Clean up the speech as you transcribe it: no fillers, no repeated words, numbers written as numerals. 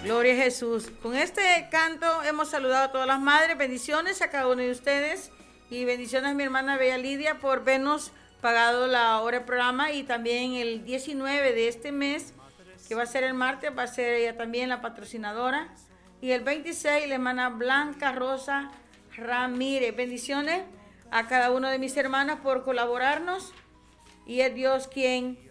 Gloria a Jesús. Con este canto hemos saludado a todas las madres. Bendiciones a cada uno de ustedes. Y bendiciones a mi hermana Bella Lidia por vernos pagado la hora de programa. Y también el 19 de este mes, que va a ser el martes, va a ser ella también la patrocinadora. Y el 26, la hermana Blanca Rosa Ramírez. Bendiciones a cada uno de mis hermanas por colaborarnos. Y es Dios quien